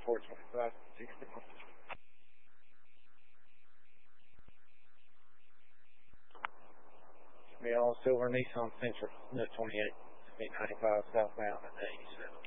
42560. Be all silver Nissan Sentra, no 28, 895 southbound at 87.